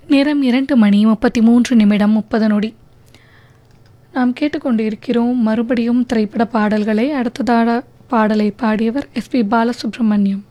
நேரம் 2:33 நாம் கேட்டுக்கொண்டிருக்கிறோம் மறுபடியும் திரைப்பட பாடல்களை. அடுத்ததாக பாடலை பாடியவர் எஸ்பி பாலசுப்ரமணியம்.